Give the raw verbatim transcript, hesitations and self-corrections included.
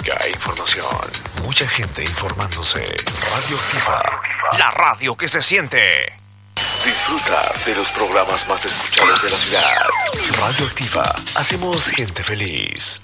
música e información. Mucha gente informándose. Radioactiva, la radio que se siente. Disfruta de los programas más escuchados de la ciudad. Radioactiva, hacemos gente feliz.